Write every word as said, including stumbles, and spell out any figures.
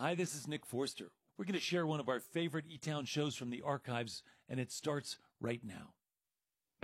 Hi, this is Nick Forster. We're going to share one of our favorite E-Town shows from the archives, and it starts right now.